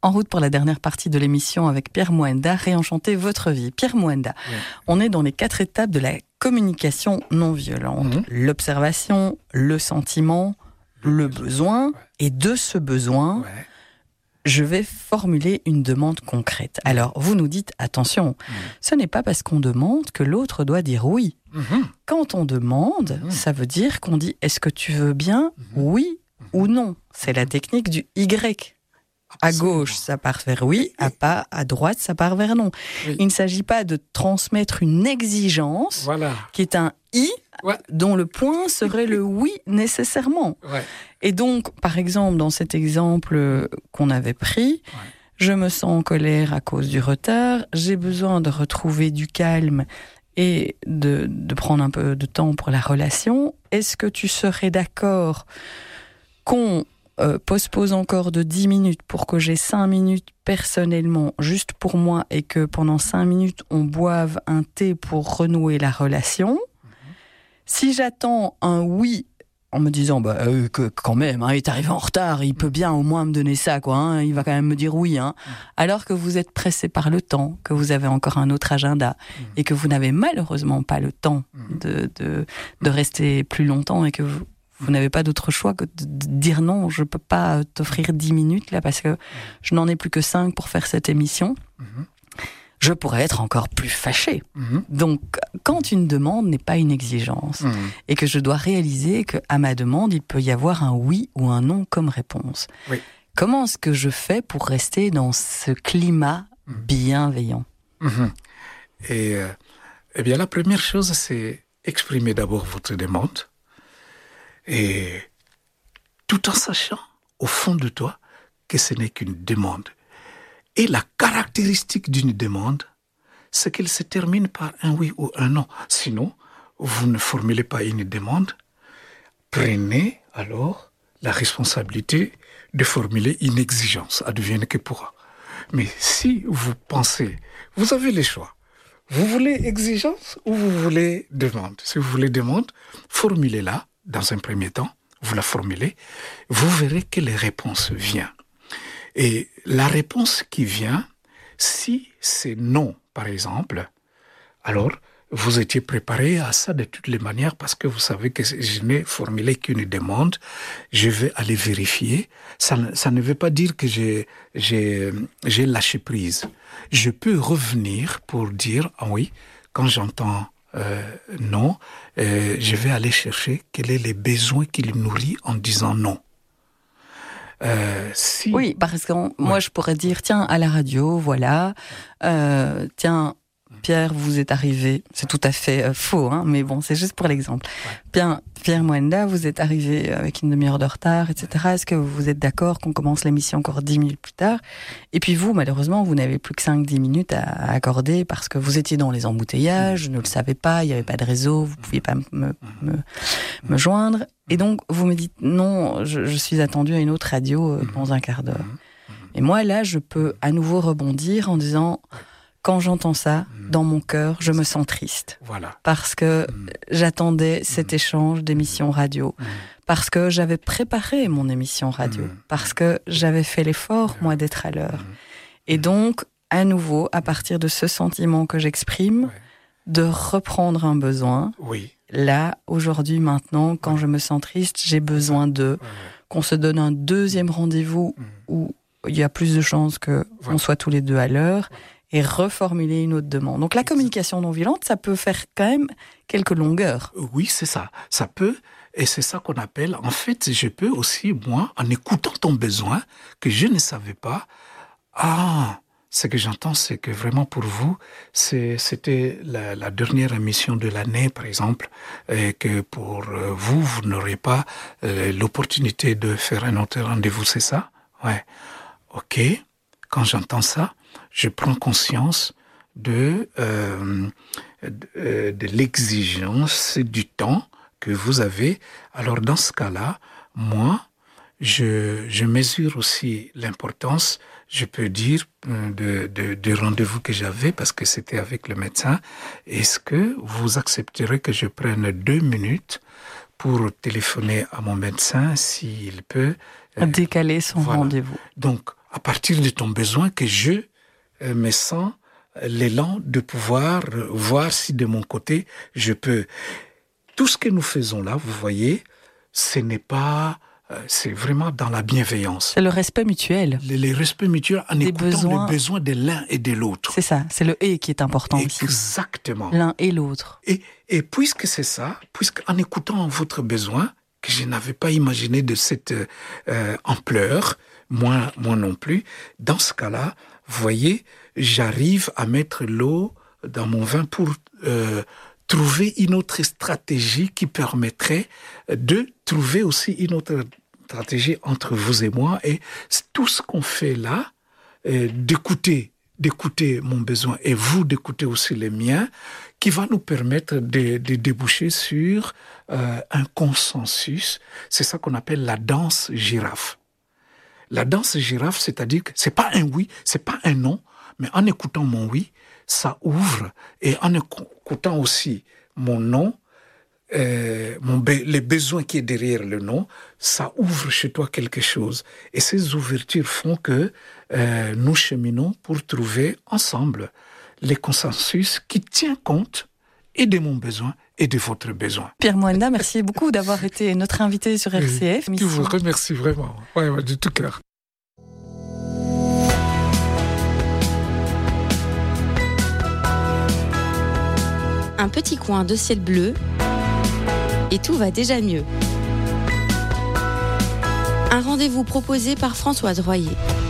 En route pour la dernière partie de l'émission avec Pierre Moenda, Réenchanter votre vie. Pierre Moenda, on est dans les 4 étapes de la communication non violente. L'observation, le sentiment, le besoin. Et de ce besoin, je vais formuler une demande concrète. Alors, vous nous dites, attention, ce n'est pas parce qu'on demande que l'autre doit dire oui. Quand on demande, ça veut dire qu'on dit, est-ce que tu veux bien, oui ou non? C'est la technique du Y. À gauche, ça part vers oui, à droite, ça part vers non. Il ne s'agit pas de transmettre une exigence qui est un I, dont le point serait le oui nécessairement. Et donc, par exemple, dans cet exemple qu'on avait pris, je me sens en colère à cause du retard, j'ai besoin de retrouver du calme et de prendre un peu de temps pour la relation. Est-ce que tu serais d'accord qu'on postpose encore de 10 minutes pour que j'ai 5 minutes personnellement, juste pour moi, et que pendant 5 minutes, on boive un thé pour renouer la relation? Si j'attends un oui en me disant que quand même, il est arrivé en retard, il peut bien au moins me donner ça, quoi, il va quand même me dire oui, alors que vous êtes pressé par le temps, que vous avez encore un autre agenda et que vous n'avez malheureusement pas le temps de rester plus longtemps et que vous n'avez pas d'autre choix que de dire non, je ne peux pas t'offrir 10 minutes là parce que je n'en ai plus que 5 pour faire cette émission. Je pourrais être encore plus fâchée. Donc, quand une demande n'est pas une exigence et que je dois réaliser qu'à ma demande, il peut y avoir un oui ou un non comme réponse. Comment est-ce que je fais pour rester dans ce climat bienveillant? Eh bien, la première chose, c'est exprimer d'abord votre demande. Et tout en sachant, au fond de toi, que ce n'est qu'une demande. Et la caractéristique d'une demande, c'est qu'elle se termine par un oui ou un non. Sinon, vous ne formulez pas une demande. Prenez alors la responsabilité de formuler une exigence, advienne que pourra. Mais si vous pensez, vous avez le choix. Vous voulez exigence ou vous voulez demande? Si vous voulez demande, formulez-la dans un premier temps. Vous la formulez, vous verrez que les réponses viennent. Et la réponse qui vient, si c'est non, par exemple, alors vous étiez préparé à ça de toutes les manières parce que vous savez que je n'ai formulé qu'une demande, je vais aller vérifier. Ça ne veut pas dire que j'ai lâché prise. Je peux revenir pour dire, oui, quand j'entends non, je vais aller chercher quel est les besoins qu'il nourrit en disant non. Oui, parce que moi je pourrais dire, tiens, à la radio, voilà, tiens, Pierre, vous êtes arrivé, c'est tout à fait faux, mais bon, c'est juste pour l'exemple. Bien, Pierre Moenda, vous êtes arrivé avec une demi-heure de retard, etc. Est-ce que vous êtes d'accord qu'on commence l'émission encore 10 minutes plus tard? Et puis vous, malheureusement, vous n'avez plus que 5-10 minutes à accorder parce que vous étiez dans les embouteillages, je ne le savais pas, il n'y avait pas de réseau, vous ne pouviez pas me joindre. Et donc, vous me dites, non, je suis attendu à une autre radio dans un quart d'heure. Et moi, là, je peux à nouveau rebondir en disant... Quand j'entends ça, dans mon cœur, je me sens triste. Parce que j'attendais cet échange d'émissions radio. Parce que j'avais préparé mon émission radio. Parce que j'avais fait l'effort, moi, d'être à l'heure. Et donc, à nouveau, à partir de ce sentiment que j'exprime, de reprendre un besoin. Là, aujourd'hui, maintenant, quand je me sens triste, j'ai besoin qu'on se donne un deuxième rendez-vous où il y a plus de chances qu'on soit tous les deux à l'heure. Et reformuler une autre demande. Donc la communication non violente, ça peut faire quand même quelques longueurs. Oui, c'est ça. Ça peut, et c'est ça qu'on appelle, en fait, je peux aussi, moi, en écoutant ton besoin, que je ne savais pas, ce que j'entends, c'est que vraiment pour vous, c'était la dernière émission de l'année, par exemple, et que pour vous, vous n'aurez pas l'opportunité de faire un autre rendez-vous, c'est ça? Ouais. Ok. Quand j'entends ça, je prends conscience de l'exigence du temps que vous avez. Alors dans ce cas-là, moi, je mesure aussi l'importance, je peux dire, de rendez-vous que j'avais parce que c'était avec le médecin. Est-ce que vous accepterez que je prenne 2 minutes pour téléphoner à mon médecin s'il peut décaler son rendez-vous? Donc, à partir de ton besoin que je me sens l'élan de pouvoir voir si de mon côté je peux. Tout ce que nous faisons là, vous voyez, ce n'est pas... c'est vraiment dans la bienveillance. C'est le respect mutuel. Le respect mutuel en écoutant les besoins de l'un et de l'autre. C'est ça, c'est le « et » qui est important ici. Exactement. L'un et l'autre. Et puisque c'est ça, puisqu'en écoutant votre besoin, que je n'avais pas imaginé de cette ampleur, moi non plus, dans ce cas-là, vous voyez, j'arrive à mettre l'eau dans mon vin pour trouver une autre stratégie qui permettrait de trouver aussi une autre stratégie entre vous et moi. Et tout ce qu'on fait là, d'écouter mon besoin et vous d'écouter aussi les miens, qui va nous permettre de déboucher sur un consensus. C'est ça qu'on appelle la danse girafe. La danse girafe, c'est-à-dire que c'est pas un oui, c'est pas un non, mais en écoutant mon oui, ça ouvre, et en écoutant aussi mon non, les besoins qui est derrière le non, ça ouvre chez toi quelque chose. Et ces ouvertures font que nous cheminons pour trouver ensemble les consensus qui tiennent compte et de mon besoin et de votre besoin. Pierre Mwenda, merci beaucoup d'avoir été notre invité sur RCF. Je vous remercie vraiment, de tout cœur. Un petit coin de ciel bleu et tout va déjà mieux. Un rendez-vous proposé par Françoise Royer.